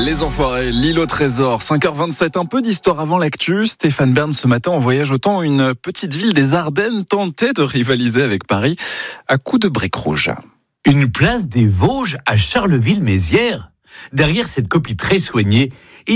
Les Enfoirés, l'île au trésor, 5h27, un peu d'histoire avant l'actu. Stéphane Bern, ce matin, en voyage au temps, une petite ville des Ardennes tentait de rivaliser avec Paris à coups de briques rouges. Une place des Vosges à Charleville-Mézières. Derrière cette copie très soignée,